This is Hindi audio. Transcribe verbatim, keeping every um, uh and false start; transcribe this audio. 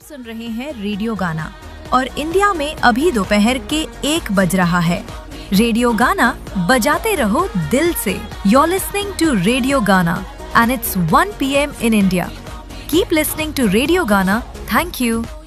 सुन रहे हैं रेडियो गाना और इंडिया में अभी दोपहर के एक बज रहा है। रेडियो गाना बजाते रहो दिल से। You're listening to Radio Gana and it's one p m in India. Keep listening to Radio Gana. Thank you.